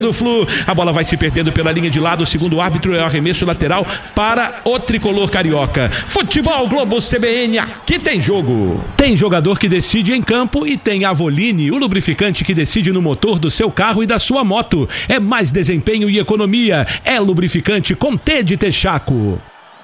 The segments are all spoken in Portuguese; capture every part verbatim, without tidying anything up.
do Flu, a bola vai se perdendo pela linha de lado, segundo o árbitro, é o arremesso lateral para o tricolor carioca. Futebol Globo C B N, aqui tem jogo. Tem jogador que decide em campo e tem Avoline, o lubrificante que decide no motor do seu carro e da sua moto. É mais desempenho e economia, é lubrificante com T de Texaco.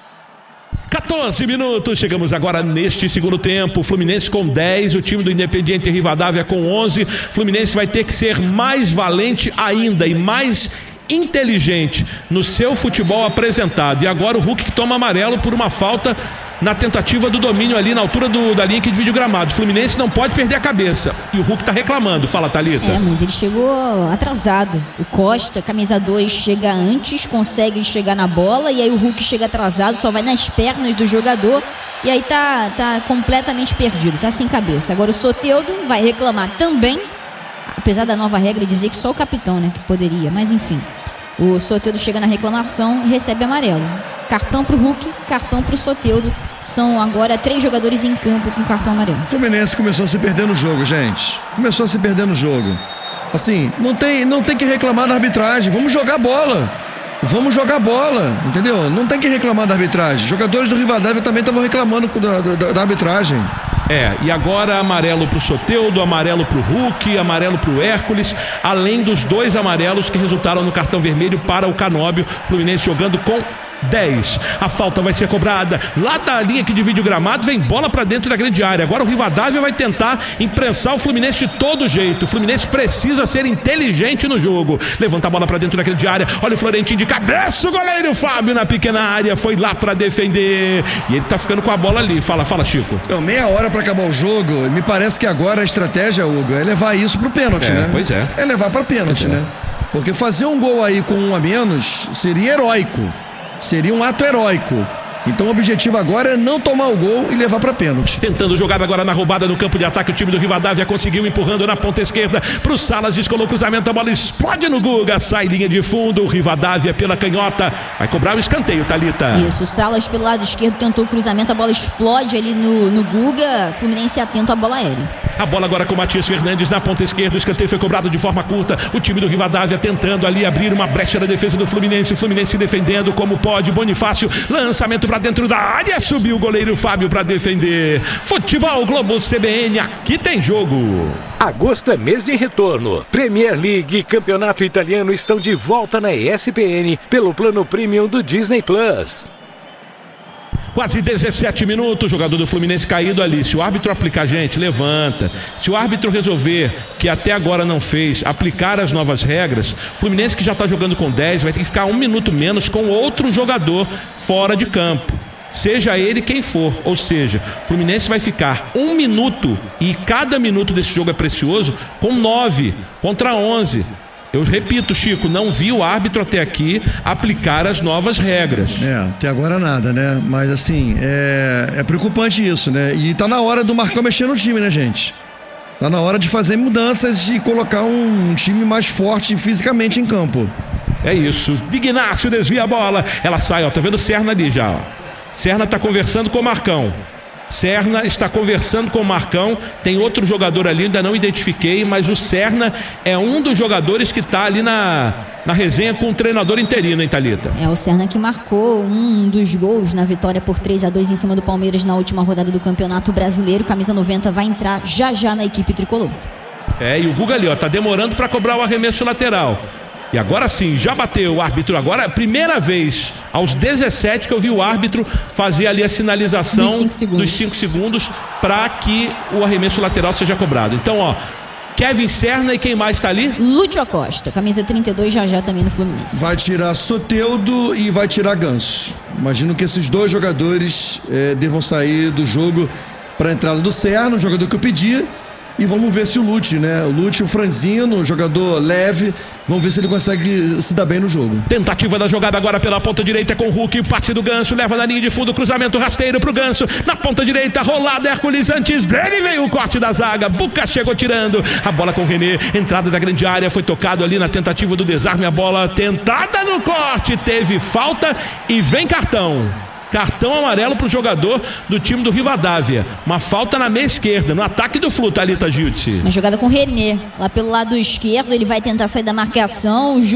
quatorze minutos, chegamos agora neste segundo tempo. Fluminense com dez, o time do Independiente Rivadavia com onze. Fluminense vai ter que ser mais valente ainda e mais inteligente no seu futebol apresentado. E agora o Hulk que toma amarelo por uma falta na tentativa do domínio ali na altura do, da linha que divide o gramado. O Fluminense não pode perder a cabeça. E o Hulk tá reclamando. Fala, Thalita. É, mas ele chegou atrasado. O Costa, camisa dois, chega antes, consegue chegar na bola, e aí o Hulk chega atrasado, só vai nas pernas do jogador, e aí tá, tá completamente perdido, tá sem cabeça. Agora o Soteldo vai reclamar também, apesar da nova regra dizer que só o capitão, né, que poderia, mas enfim. O Soteldo chega na reclamação e recebe amarelo. Cartão pro Hulk, cartão pro Soteldo. São agora três jogadores em campo com cartão amarelo. O Fluminense começou a se perder no jogo, gente. Começou a se perder no jogo. Assim, não tem, não tem que reclamar da arbitragem. Vamos jogar bola. Vamos jogar bola, entendeu? Não tem que reclamar da arbitragem. Jogadores do Rivadavia também estavam reclamando da, da, da arbitragem. É, e agora amarelo pro Soteldo, amarelo pro Hulk, amarelo pro Hércules, além dos dois amarelos que resultaram no cartão vermelho para o Canóbio. Fluminense jogando com dez. A falta vai ser cobrada lá da linha que divide o gramado, vem bola pra dentro da grande área. Agora o Rivadavia vai tentar imprensar o Fluminense de todo jeito. O Fluminense precisa ser inteligente no jogo. Levanta a bola pra dentro da grande área. Olha o Florentino de cabeça, o goleiro Fábio na pequena área, foi lá pra defender. E ele tá ficando com a bola ali. Fala, fala, Chico. Então, meia hora pra acabar o jogo. Me parece que agora a estratégia, Hugo, é levar isso pro pênalti, é, né? Pois é. É levar pra pênalti, pois né? É. Porque fazer um gol aí com um a menos seria heróico. Seria um ato heróico. Então o objetivo agora é não tomar o gol e levar para pênalti. Tentando jogada agora na roubada no campo de ataque, o time do Rivadavia conseguiu, empurrando na ponta esquerda pro Salas, descolou o cruzamento, a bola explode no Guga, sai linha de fundo, o Rivadavia pela canhota, vai cobrar o escanteio, Thalita. Isso, o Salas pelo lado esquerdo tentou o cruzamento, a bola explode ali no, no Guga, Fluminense atento à bola aérea. A bola agora com o Matias Fernandes na ponta esquerda, o escanteio foi cobrado de forma curta, o time do Rivadavia tentando ali abrir uma brecha na defesa do Fluminense, o Fluminense se defendendo como pode, Bonifácio, lançamento para dentro da área, subiu o goleiro Fábio para defender. Futebol Globo C B N, aqui tem jogo. Agosto é mês de retorno. Premier League e Campeonato Italiano estão de volta na E S P N pelo plano premium do Disney Plus. Quase dezessete minutos, jogador do Fluminense caído ali. Se o árbitro aplicar, gente, levanta. Se o árbitro resolver, que até agora não fez, aplicar as novas regras, Fluminense que já está jogando com dez, vai ter que ficar um minuto menos com outro jogador fora de campo. Seja ele quem for, ou seja, o Fluminense vai ficar um minuto, e cada minuto desse jogo é precioso, com nove contra onze. Eu repito, Chico, não vi o árbitro até aqui aplicar as novas regras. É, até agora nada, né? Mas assim, é, é preocupante isso, né? E tá na hora do Marcão mexer no time, né, gente? Tá na hora de fazer mudanças e colocar um time mais forte fisicamente em campo. É isso. Ignácio desvia a bola. Ela sai, ó. Tá vendo o Serna ali já, ó. Serna tá conversando com o Marcão. Serna está conversando com o Marcão. Tem outro jogador ali, ainda não identifiquei, mas o Serna é um dos jogadores que está ali na, na resenha com o treinador interino, hein, Thalita? É o Serna que marcou um dos gols na vitória por três a dois em cima do Palmeiras na última rodada do Campeonato Brasileiro. Camisa noventa vai entrar já já na equipe tricolor. É, e o Guga ali, ó, tá demorando para cobrar o arremesso lateral. E agora sim, já bateu o árbitro. Agora é a primeira vez aos dezessete que eu vi o árbitro fazer ali a sinalização dos cinco segundos para que o arremesso lateral seja cobrado. Então, ó, Kevin Serna e quem mais está ali? Lúcio Acosta, camisa trinta e dois, já já também no Fluminense. Vai tirar Soteldo e vai tirar Ganso. Imagino que esses dois jogadores é, devam sair do jogo para a entrada do Serna, o jogador que eu pedi. E vamos ver se o Lúcio, né? O Lúcio, o Franzino, jogador leve. Vamos ver se ele consegue se dar bem no jogo. Tentativa da jogada agora pela ponta direita com o Hulk. Passe do Ganso, leva na linha de fundo. Cruzamento rasteiro pro Ganso. Na ponta direita, rolado Hércules. Antes dele veio o corte da zaga. Buca chegou tirando. A bola com o René. Entrada da grande área. Foi tocado ali na tentativa do desarme. A bola tentada no corte. Teve falta e vem cartão. Cartão amarelo para o jogador do time do Rivadavia. Uma falta na meia esquerda, no ataque do Flu, Thalita Giltz. Uma jogada com o René. Lá pelo lado esquerdo, ele vai tentar sair da marcação. O